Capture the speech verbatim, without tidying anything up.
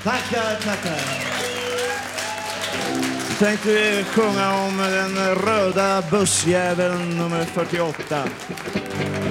Tackar, tackar. Tänkte vi sjunga om den röda bussjäveln nummer fyrtioåtta.